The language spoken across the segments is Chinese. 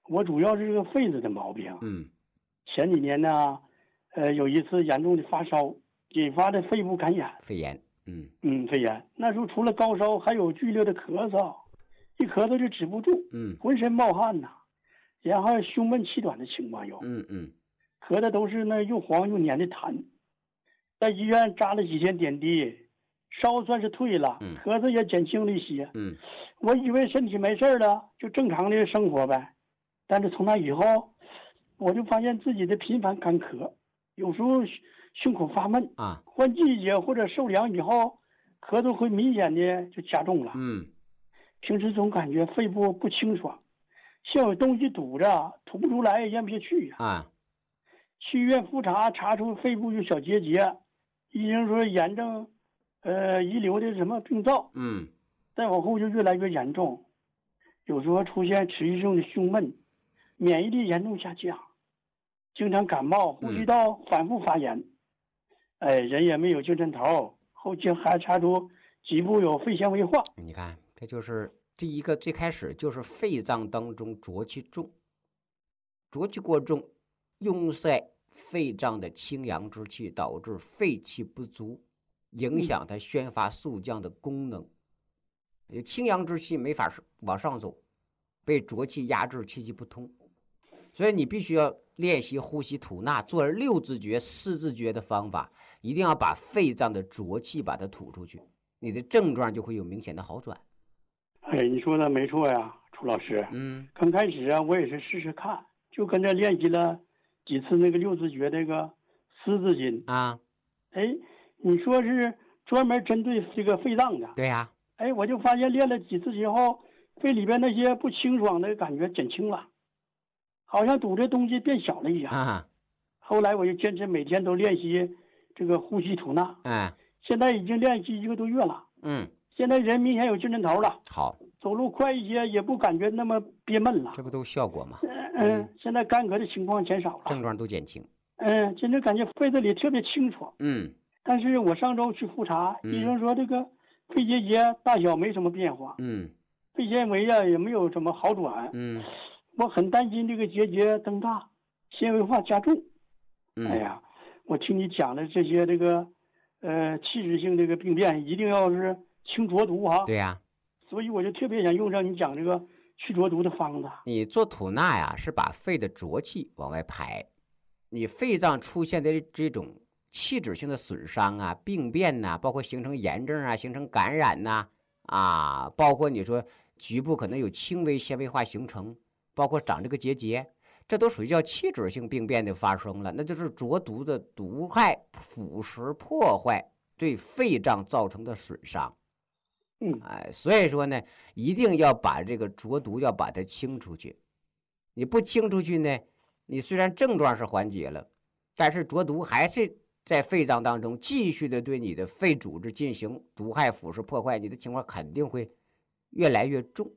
我主要是这个肺子的毛病。前几年呢，有一次严重的发烧，引发的肺部感染， 肺炎。 肺炎。那时候除了高烧，还有剧烈的咳嗽，一咳嗽就止不住，浑身冒汗呐，然后胸闷气短的情况有，咳的都是那又黄又黏的痰。在医院扎了几天点滴，烧算是退了，咳嗽也减轻了一些。我以为身体没事了，就正常的生活呗。但是从那以后，我就发现自己的频繁干咳，有时候胸口发闷啊， 换季节或者受凉以后，咳嗽会明显的就加重了。平时总感觉肺部不清爽，像有东西堵着，吐不出来也咽不下去呀。去医院复查，查出肺部有小结节，医生说炎症，遗留的什么病灶。再往后就越来越严重，有时候出现持续性的胸闷，免疫力严重下降，经常感冒，呼吸道反复发炎。人也没有精神头，后期还查出脊部有肺纤维化。 你看，这就是第一个，最开始就是肺脏当中浊气重，浊气过重，壅塞肺脏的清阳之气，导致肺气不足，影响它宣发肃降的功能。清阳之气没法往上走，被浊气压制，气机不通。所以你必须要练习呼吸吐纳，做6字诀、4字诀的方法，一定要把肺脏的浊气把它吐出去，你的症状就会有明显的好转。 你说的没错呀，楚老师。刚开始啊，我也是试试看，就跟着练习了几次那个6字诀，这个4字经啊。 你说是专门针对这个肺脏的？ 对呀。 我就发现练了几次之后，肺里边那些不清爽的感觉减轻了，好像堵着东西变小了一样。后来我就坚持每天都练习这个呼吸吐纳。现在已经练习1个多月了。现在人明显有精神头了。 好， 走路快一些，也不感觉那么憋闷了。 这不都效果吗？ 现在干咳的情况减少了， 症状都减轻。 真的感觉肺子里特别清爽。但是我上周去复查，医生说这个肺结节大小没什么变化。肺纤维啊也没有什么好转。我很担心这个结节增大，纤维化加重。我听你讲的这些这个器质性这个病变，一定要是清浊毒啊。 对呀。 所以我就特别想用上你讲这个去浊毒的方子。 你做吐纳呀，是把肺的浊气往外排。你肺脏出现的这种器质性的损伤啊、病变呐，包括形成炎症啊、形成感染呐，包括你说局部可能有轻微纤维化形成，包括长这个结节，这都属于叫器质性病变的发生了，那就是浊毒的毒害、腐蚀、破坏对肺脏造成的损伤。所以说呢，一定要把这个浊毒要把它清出去。你不清出去呢，你虽然症状是缓解了，但是浊毒还是在肺脏当中继续的对你的肺组织进行毒害、腐蚀、破坏，你的情况肯定会越来越重。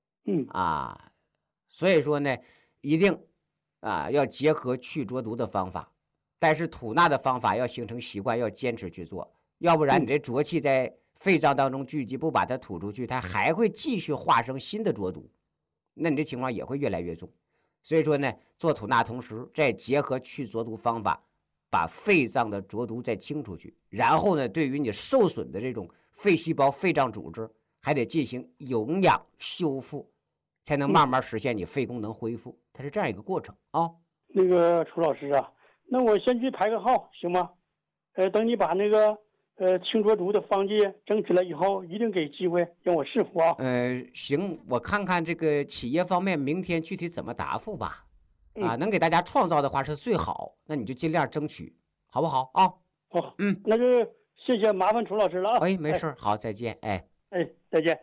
所以说呢，一定要结合去浊毒的方法，但是吐纳的方法要形成习惯，要坚持去做，要不然你这浊气在肺脏当中聚集，不把它吐出去，它还会继续化生新的浊毒，那你这情况也会越来越重。所以说呢，做吐纳同时再结合去浊毒方法，把肺脏的浊毒再清出去，然后呢，对于你受损的这种肺细胞、肺脏组织，还得进行营养修复，才能慢慢实现你肺功能恢复。它是这样一个过程啊。 那个楚老师啊，那我先去排个号行吗？等你把那个清浊毒的方剂整起来以后，一定给机会让我试服啊。 行，我看看这个企业方面明天具体怎么答复吧。能给大家创造的话是最好，那你就尽量争取，好不好啊？ 好，那就谢谢麻烦楚老师了啊。 没事，好，再见。 再见。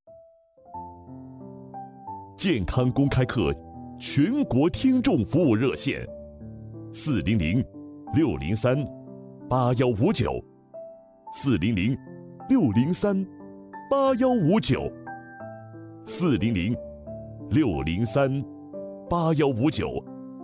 健康公开课全国听众服务热线400-603-8159，400-603-8159。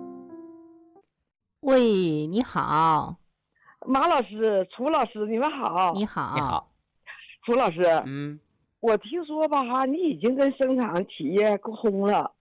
喂，你好， 马老师、楚老师，你们好。 你好， 你好， 楚老师。我听说吧，你已经跟生产企业沟通了，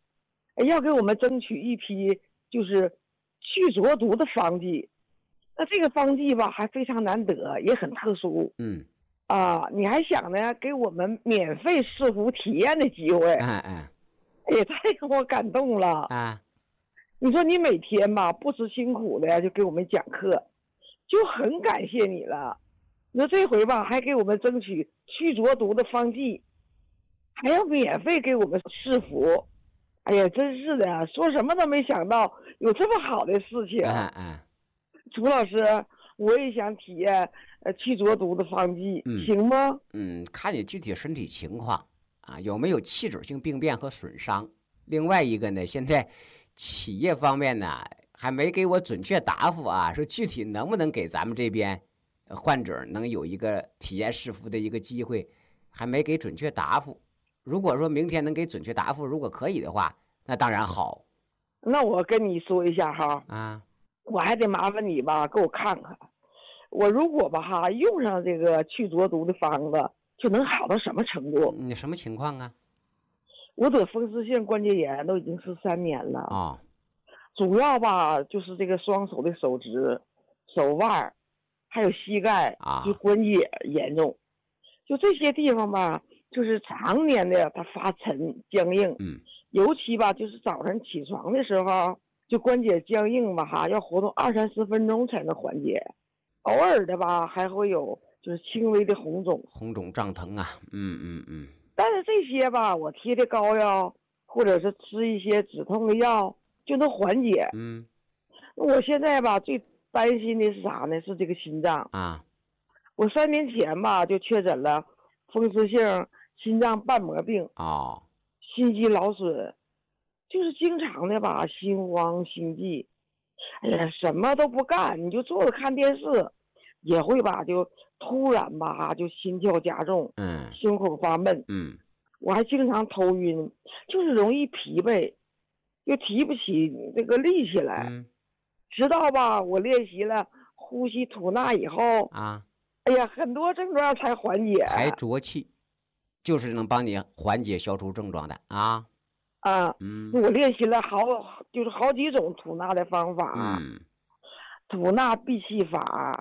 要给我们争取一批就是去浊毒的方剂。那这个方剂吧还非常难得，也很特殊。你还想呢给我们免费试服体验的机会。也太让我感动了啊！你说你每天吧不辞辛苦的就给我们讲课，就很感谢你了。你说这回吧还给我们争取去浊毒的方剂，还要免费给我们试服。哎呀，真是的，说什么都没想到有这么好的事情。楚老师，我也想体验去浊毒的方剂，行吗？ 看你具体身体情况啊，有没有器质性病变和损伤？另外一个呢，现在企业方面呢还没给我准确答复啊，说具体能不能给咱们这边患者能有一个体验试服的一个机会，还没给准确答复。如果说明天能给准确答复，如果可以的话，那当然好。 那我跟你说一下哈，我还得麻烦你吧，给我看看，我如果吧用上这个去浊毒的方子，就能好到什么程度？ 你什么情况啊？ 我得风湿性关节炎都已经13年了主要吧就是这个双手的手指、手腕，还有膝盖就关节严重，就这些地方吧，就是常年的它发沉僵硬。尤其吧就是早上起床的时候，就关节僵硬吧要活动20-30分钟才能缓解，偶尔的吧还会有就是轻微的红肿胀疼啊。 但是这些吧我贴的膏药或者是吃一些止痛的药就能缓解。我现在吧最担心的是啥呢？是这个心脏我3年前吧就确诊了风湿性心脏瓣膜病心肌劳损，就是经常的吧心慌心悸，哎呀什么都不干，你就坐着看电视，也会吧就突然吧就心跳加重，胸口发闷，我还经常头晕，就是容易疲惫，又提不起这个力气来。直到吧我练习了呼吸吐纳以后哎呀很多症状才缓解。 排浊气就是能帮你缓解消除症状的我练习了好几种吐纳的方法，吐纳闭气法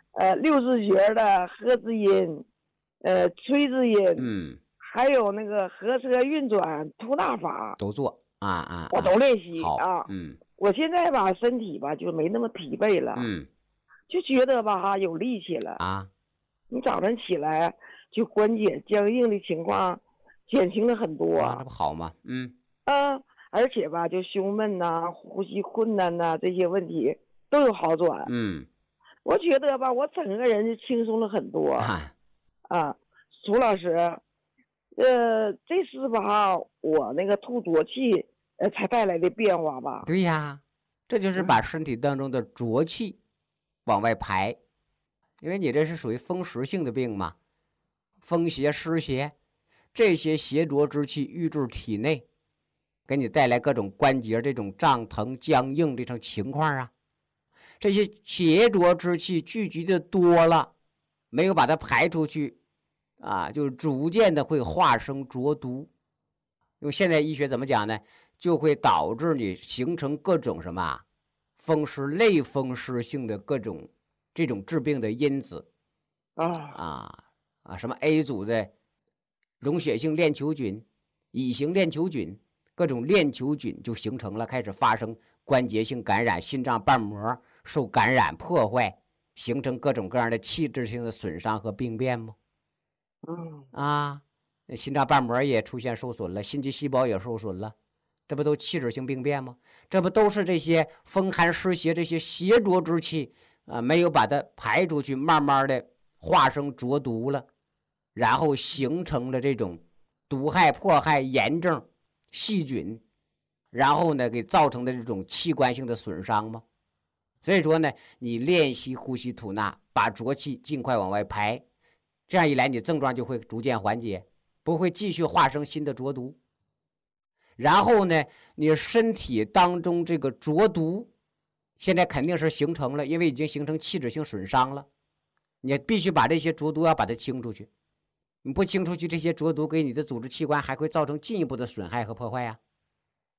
，6字诀的合字音，吹字音，还有那个合车运转吐纳法都做我都练习我现在吧身体吧就没那么疲惫了，就觉得吧有力气了你早上起来就关节僵硬的情况减轻了很多那不好吗？ 而且吧就胸闷呼吸困难这些问题都有好转。我觉得吧我整个人就轻松了很多楚老师，这是吧我那个吐浊气才带来的变化吧？ 对呀，这就是把身体当中的浊气往外排，因为你这是属于风湿性的病嘛，风邪湿邪这些邪浊之气郁滞体内，给你带来各种关节这种胀疼僵硬这种情况这些邪浊之气聚集的多了，没有把它排出去就逐渐的会化生浊毒。用现代医学怎么讲呢？就会导致你形成各种什么风湿类风湿性的各种这种致病的因子什么 A 组的溶血性链球菌、乙型链球菌，各种链球菌就形成了，开始发生关节性感染，心脏瓣膜受感染破坏，形成各种各样的器质性的损伤和病变吗？心脏瓣膜也出现受损了，心肌细胞也受损了，这不都器质性病变吗？这不都是这些风寒湿邪这些邪浊之气没有把它排出去，慢慢的化生浊毒了，然后形成了这种毒害迫害炎症细菌，然后呢给造成的这种器官性的损伤吗？所以说呢，你练习呼吸吐纳，把浊气尽快往外排，这样一来你症状就会逐渐缓解，不会继续化生新的浊毒。然后呢，你身体当中这个浊毒现在肯定是形成了，因为已经形成器质性损伤了，你必须把这些浊毒要把它清出去，你不清出去，这些浊毒给你的组织器官还会造成进一步的损害和破坏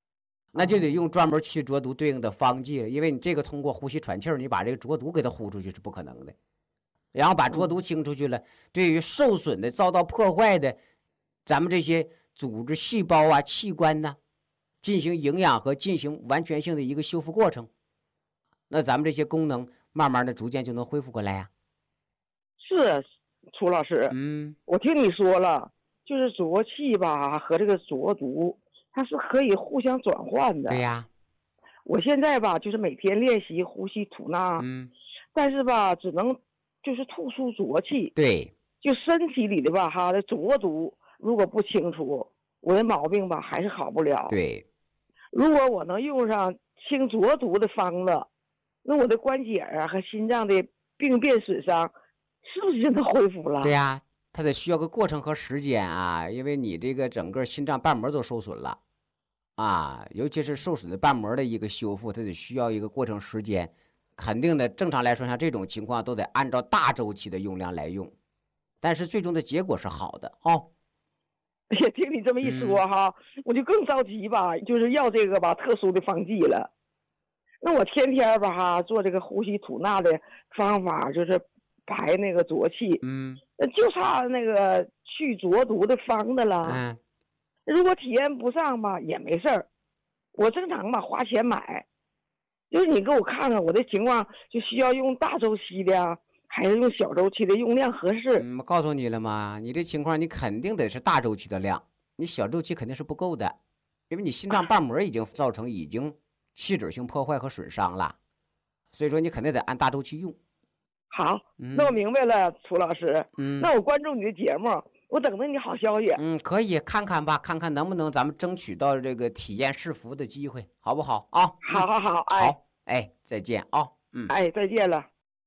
那就得用专门去浊毒对应的方剂了，因为你这个通过呼吸喘气儿，你把这个浊毒给它呼出去是不可能的。然后把浊毒清出去了，对于受损的、遭到破坏的，咱们这些组织、细胞啊、器官呢，进行营养和进行完全性的一个修复过程，那咱们这些功能慢慢的、逐渐就能恢复过来呀。 是，楚老师，我听你说了，就是浊气吧和这个浊毒，它是可以互相转换的。 对呀。 我现在吧，就是每天练习呼吸吐纳，但是吧，只能就是吐出浊气。 对。 就身体里的吧，它的浊毒如果不清除，我的毛病吧还是好不了。 对。 如果我能用上清浊毒的方子，那我的关节啊和心脏的病变损伤，是不是就能恢复了？ 对呀，它得需要个过程和时间啊，因为你这个整个心脏瓣膜都受损了。尤其是受损的瓣膜的一个修复，它得需要一个过程时间，肯定的。正常来说，像这种情况都得按照大周期的用量来用，但是最终的结果是好的也听你这么一说哈，我就更着急吧，就是要这个吧特殊的方剂了。那我天天吧做这个呼吸吐纳的方法，就是排那个浊气，那就差那个去浊毒的方子了。如果体验不上吧也没事儿，我正常吧花钱买，就是你给我看看我的情况，就需要用大周期的还是用小周期的，用量合适。 我告诉你了吗？你这情况你肯定得是大周期的量，你小周期肯定是不够的，因为你心脏瓣膜已经造成已经器质性破坏和损伤了，所以说你肯定得按大周期用。 好，那我明白了，楚老师。那我关注你的节目，我等着你好消息。 可以看看吧，看看能不能咱们争取到这个体验试服的机会，好不好啊？ 好， 好，再见啊。 再见了。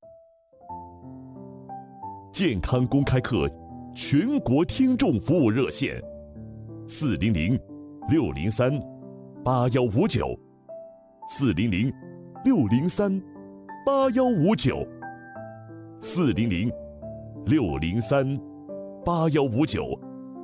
健康公开课全国听众服务热线400-603-8159，400-603-8159。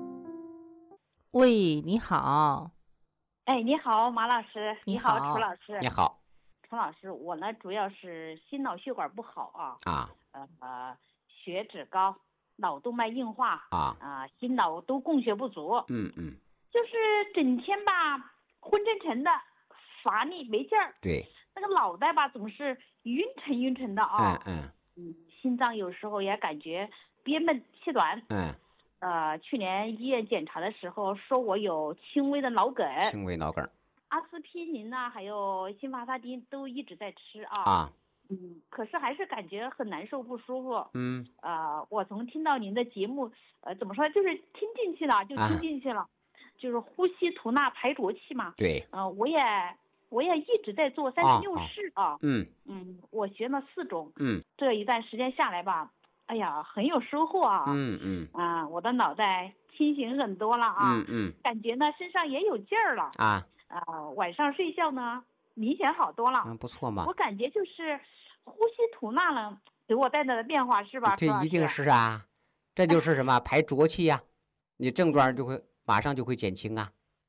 喂，你好。 你好，马老师。 你好，楚老师。 你好， 楚老师，我呢主要是心脑血管不好血脂高，脑动脉硬化心脑都供血不足。就是整天吧昏沉沉的，乏力没劲儿。 对。 那个脑袋吧总是晕沉的心脏有时候也感觉憋闷气短。去年医院检查的时候说我有轻微的脑梗。 轻微脑梗。 阿司匹林呐，还有辛伐沙汀都一直在吃可是还是感觉很难受不舒服。我从听到您的节目，怎么说，就是听进去了，就是呼吸吐纳排浊气嘛。 对。 我也一直在做36式我学了4种。这一段时间下来吧，哎呀，很有收获我的脑袋清醒很多了感觉呢身上也有劲儿了晚上睡觉呢明显好多了。 不错嘛。 我感觉就是呼吸吐纳了给我带来的变化，是吧？ 这一定是这就是什么排浊气呀，你症状就会马上就会减轻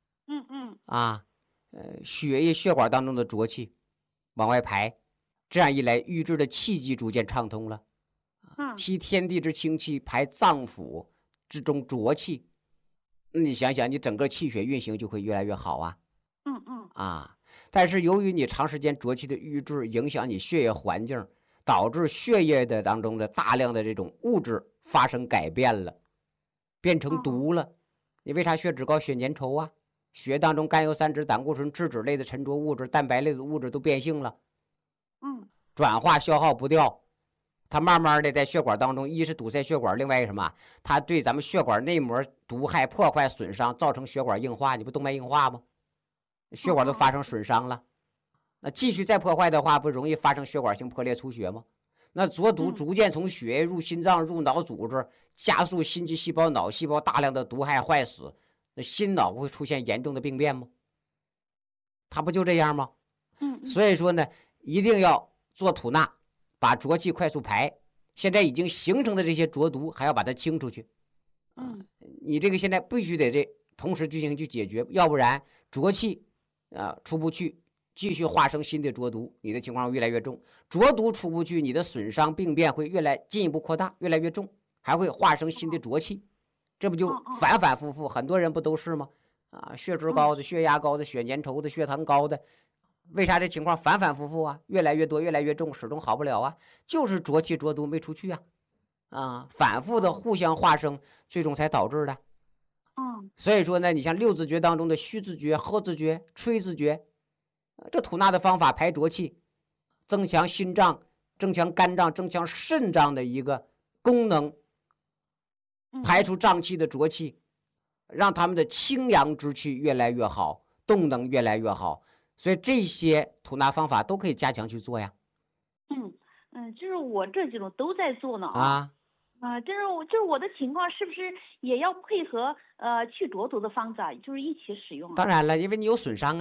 血液血管当中的浊气往外排，这样一来瘀滞的气机逐渐畅通了。吸天地之清气，排脏腑之中浊气，你想想你整个气血运行就会越来越好但是由于你长时间浊气的瘀滞影响你血液环境，导致血液的当中的大量的这种物质发生改变了，变成毒了。你为啥血脂高血粘稠血当中甘油三酯、胆固醇、脂质类的沉着物质、蛋白类的物质都变性了转化消耗不掉，它慢慢的在血管当中，一是堵塞血管，另外一个什么，它对咱们血管内膜毒害、破坏、损伤，造成血管硬化，你不动脉硬化吗？血管都发生损伤了，那继续再破坏的话，不容易发生血管性破裂出血吗？那浊毒逐渐从血液入心脏、入脑组织，加速心肌细胞、脑细胞大量的毒害坏死，那心脑不会出现严重的病变吗？它不就这样吗？所以说呢，一定要做吐纳，把浊气快速排。现在已经形成的这些浊毒，还要把它清出去。你这个现在必须得同时进行去解决，要不然浊气出不去，继续化生新的浊毒，你的情况越来越重。浊毒出不去，你的损伤病变会进一步扩大，越来越重，还会化生新的浊气，这不就反反复复？很多人不都是吗？血脂高的、血压高的、血粘稠的、血糖高的，为啥这情况反反复复啊？越来越多，越来越重，始终好不了啊？就是浊气浊毒没出去啊，反复的互相化生，最终才导致的。所以说呢，你像六字诀当中的虚字诀、合字诀、吹字诀，这吐纳的方法排浊气，增强心脏、增强肝脏、增强肾脏的一个功能，排出脏器的浊气，让他们的清阳之气越来越好，动能越来越好。所以这些吐纳方法都可以加强去做呀。 就是我这几种都在做呢就是我的情况是不是也要配合去浊毒的方子就是一起使用当然了，因为你有损伤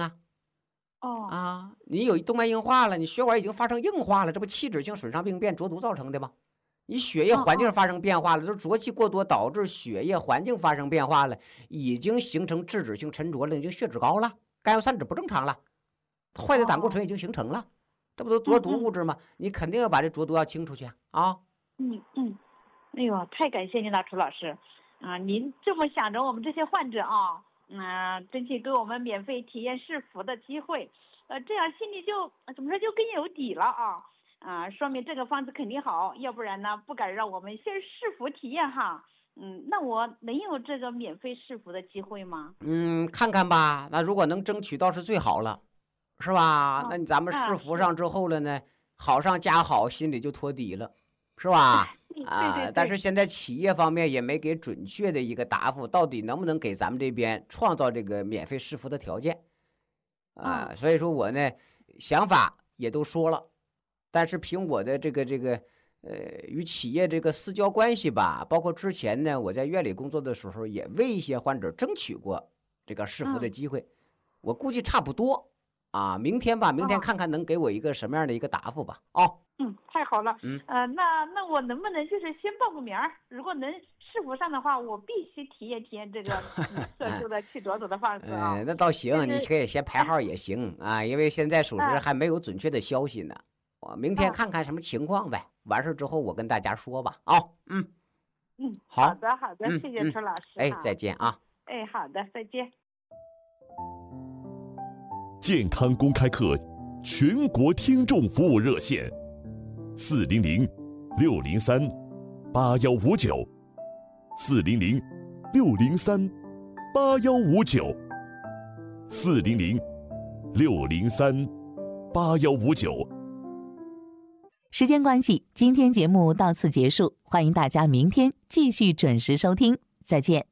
你有动脉硬化了，你血管已经发生硬化了，这不器质性损伤病变浊毒造成的吗？你血液环境发生变化了，就是浊气过多导致血液环境发生变化了，已经形成质子性沉着了，已经血脂高了，甘油三酯不正常了，坏的胆固醇已经形成了，这不都浊毒物质吗？你肯定要把这浊毒要清出去哎呦，太感谢您了，楚老师您这么想着我们这些患者争取给我们免费体验试服的机会，这样心里就怎么说就更有底了说明这个方子肯定好，要不然呢不敢让我们先试服体验那我能有这个免费试服的机会吗？ 看看吧，那如果能争取到是最好了，是吧？那咱们试服上之后了呢，好上加好，心里就托底了，是吧？ 对。 但是现在企业方面也没给准确的一个答复，到底能不能给咱们这边创造这个免费试服的条件所以说我呢想法也都说了，但是凭我的这个与企业这个私交关系吧，包括之前呢我在院里工作的时候也为一些患者争取过这个试服的机会，我估计差不多明天看看能给我一个什么样的一个答复吧太好了那我能不能就是先报个名儿，如果能试服上的话，我必须体验这个特殊的去浊毒的方式那倒行，你可以先排号也行因为现在属实还没有准确的消息呢，我明天看看什么情况呗，完事之后我跟大家说吧好的，谢谢楚老师再见好的，再见。 健康公开课全国听众服务热线400-603-8159 400-603-8159 400-603-8159。 时间关系，今天节目到此结束，欢迎大家明天继续准时收听，再见。